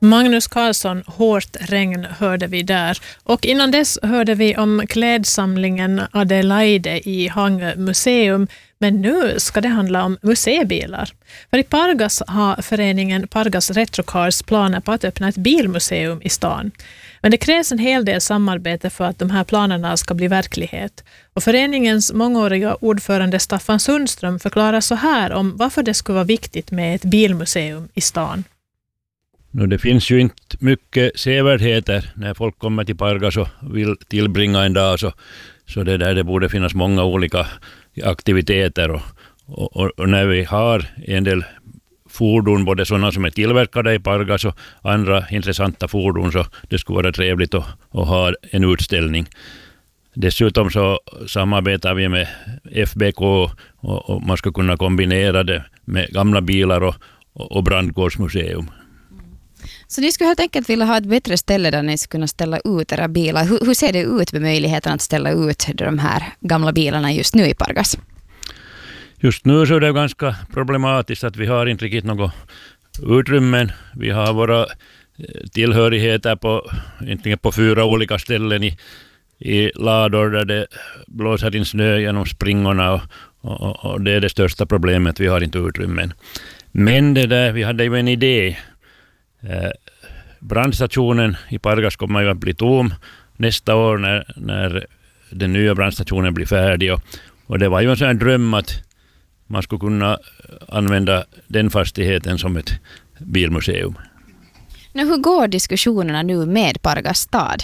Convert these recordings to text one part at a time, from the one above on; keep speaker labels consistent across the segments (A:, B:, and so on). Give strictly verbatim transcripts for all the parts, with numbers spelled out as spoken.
A: Magnus Karlsson, Hårt regn hörde vi där. Och innan dess hörde vi om klädsamlingen Adelaide i Hangö museum. Men nu ska det handla om museibilar. För i Pargas har föreningen Pargas Retrocars planer på att öppna ett bilmuseum i stan. Men det krävs en hel del samarbete för att de här planerna ska bli verklighet. Och föreningens mångåriga ordförande Staffan Sundström förklarar så här om varför det skulle vara viktigt med ett bilmuseum i stan.
B: No, det finns ju inte mycket sevärdheter när folk kommer till Pargas och vill tillbringa en dag, så, så det där det borde finnas många olika aktiviteter och, och, och när vi har en del fordon, både sådana som är tillverkade i Pargas och andra intressanta fordon, så det skulle vara trevligt att, att ha en utställning. Dessutom så samarbetar vi med F B K och, och man ska kunna kombinera det med gamla bilar och, och brandkårsmuseum.
C: Så ni skulle helt enkelt vilja ha ett bättre ställe där ni skulle kunna ställa ut era bilar. Hur, hur ser det ut med möjligheten att ställa ut de här gamla bilarna just nu i Pargas?
B: Just nu så är det ganska problematiskt att vi har inte riktigt något utrymmen. Vi har våra tillhörigheter på, inte på fyra olika ställen i, i lador där det blåser in snö genom springorna och, och, och det är det största problemet. Vi har inte utrymmen. Men det där, vi hade ju en idé. Eh, brandstationen i Pargas kommer ju att bli tom nästa år när, när den nya brandstationen blir färdig. Och, och det var ju en sån här dröm att man skulle kunna använda den fastigheten som ett bilmuseum.
C: Nu, hur går diskussionerna nu med Pargas stad?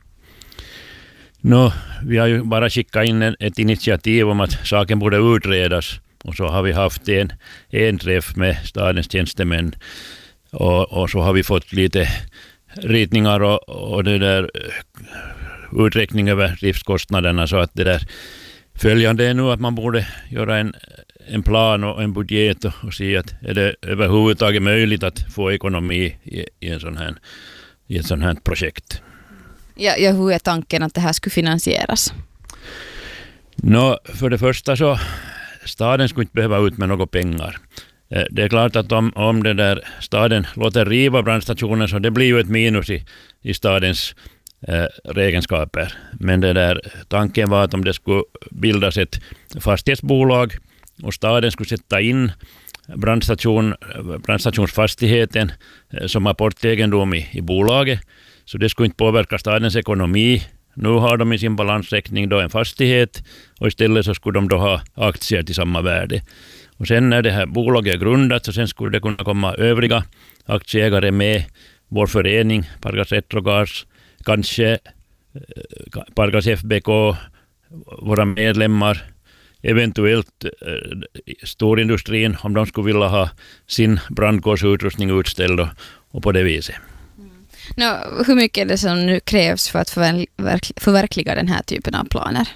B: No, vi har ju bara skickat in en, ett initiativ om att saken borde utredas. Och så har vi haft en, en träff med stadens tjänstemän. Och, och så har vi fått lite ritningar och, och det där uträkning över driftskostnaderna, så att det där följande är nu att man borde göra en, en plan och en budget och, och se att är det överhuvudtaget möjligt att få ekonomi i, i, en sån här, i ett sånt här projekt.
C: Ja, ja, hur är tanken att det här skulle finansieras?
B: Nå, för det första så staden skulle inte behöva ut med några pengar. Det är klart att om, om det där staden låter riva brandstationen, så det blir ju ett minus i, i stadens eh, regenskaper. Men det där, tanken var att om det skulle bildas ett fastighetsbolag och staden skulle sätta in brandstation, brandstationsfastigheten eh, som apportegendom i, i bolaget, så det skulle inte påverka stadens ekonomi. Nu har de i sin balansräkning då en fastighet och istället så skulle de då ha aktier till samma värde. Och sen när det här bolaget är grundat, så sen skulle det kunna komma övriga aktieägare med, vår förening, Pargas Retrocars, kanske Pargas F B K, våra medlemmar, eventuellt eh, storindustrin om de skulle vilja ha sin brandkårsutrustning utställd och, och på det viset.
C: Mm. No, hur mycket är det som nu krävs för att förverk- förverkliga den här typen av planer?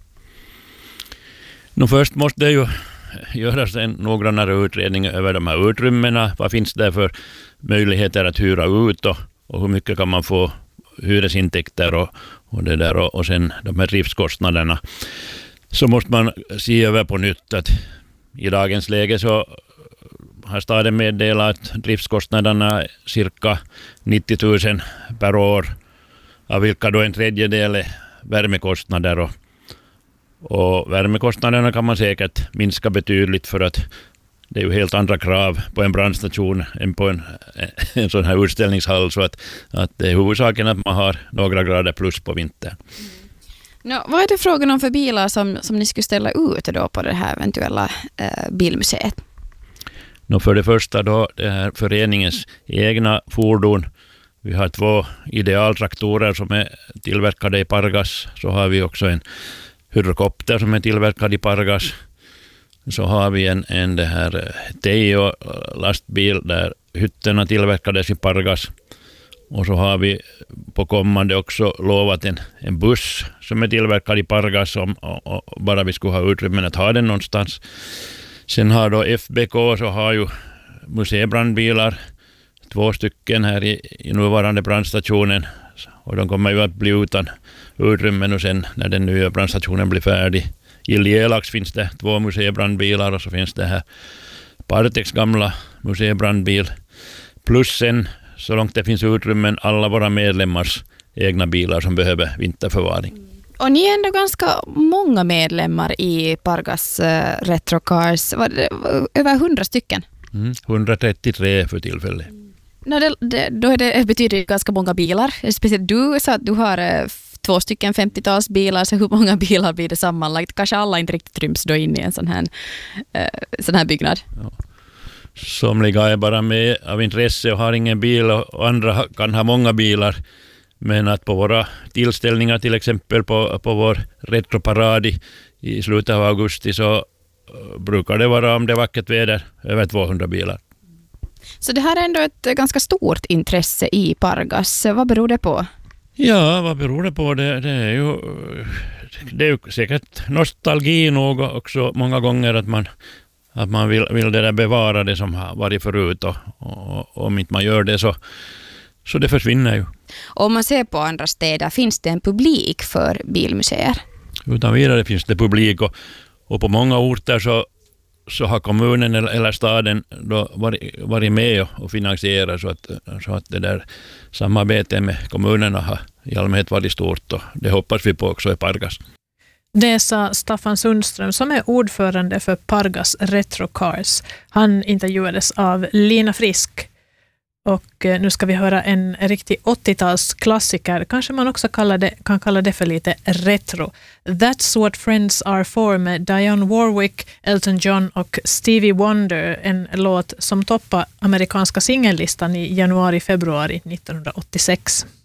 B: No, först måste det ju göras en noggrannare utredning över de här utrymmena. Vad finns det för möjligheter att hyra ut och, och hur mycket kan man få hyresintäkter och, och det där och, och sen de här driftskostnaderna. Så måste man se över på nytt att i dagens läge så har staden meddelat att driftskostnaderna är cirka nittio tusen per år, av vilka då en tredjedel är värmekostnader. Och, och värmekostnaderna kan man säkert minska betydligt, för att det är ju helt andra krav på en brandstation än på en, en sån här utställningshall, så att, att det är huvudsaken att man har några grader plus på vintern.
C: No, vad är det frågan om för bilar som, som ni skulle ställa ut då på det här eventuella eh, bilmuseet?
B: No, för det första då det här föreningens egna fordon. Vi har två idealtraktorer som är tillverkade i Pargas. Så har vi också en hydrokopter som är tillverkad i Pargas. Så har vi en, en det här Teijo lastbil där hytterna tillverkades i Pargas. Och så har vi på kommande också lovat en, en buss som är tillverkad i Pargas, om, och, och bara vi skulle ha utrymmen att ha den någonstans. Sen har då F B K så har ju museibrandbilar, två stycken här i, i nuvarande brandstationen. Och de kommer ju att bli utan utrymmen och sen när den nya brandstationen blir färdig. I Lielax finns det två museibrandbilar och så finns det här Partex gamla museibrandbil. Plus sen så långt det finns utrymmen alla våra medlemmars egna bilar som behöver vinterförvaring.
C: Och ni är ändå ganska många medlemmar i Pargas uh, Retrocars. Var det, över hundra stycken?
B: Mm, hundratrettiotre för tillfället.
C: No, det, det, då är det, betyder det ganska många bilar. Speciellt du sa att du har uh, två stycken femtiotals bilar. Så hur många bilar blir det sammanlagt? Kanske alla inte riktigt ryms då in i en sån här, uh, sån här byggnad.
B: Ja. Somliga är bara med av intresse och har ingen bil och andra kan ha många bilar. Men att på våra tillställningar, till exempel på, på vår retroparad i, i slutet av augusti, så brukar det vara, om det är vackert väder, över tvåhundra bilar.
C: Så det här är ändå ett ganska stort intresse i Pargas. Vad beror det på?
B: Ja, vad beror det på? Det, det är ju det är ju säkert nostalgi nog också många gånger att man, att man vill, vill det där bevara det som har varit förut, och, och om inte man gör det så, så det försvinner ju.
C: Om man ser på andra städer, finns det en publik för bilmuseer?
B: Utan vidare finns det publik, och, och på många orter så, så har kommunen eller, eller staden då varit, varit med och, och finansierat, så att, så att det där samarbetet med kommunerna har i allmänhet varit stort, och det hoppas vi på också i Pargas.
A: Det sa Staffan Sundström som är ordförande för Pargas Retrocars. Han intervjuades av Lina Frisk. Och nu ska vi höra en riktig åttiotalsklassiker. Kanske man också kallar det, kan kalla det för lite retro. That's What Friends Are For med Dionne Warwick, Elton John och Stevie Wonder. En låt som toppar amerikanska singellistan i januari-februari nittonhundraåttiosex.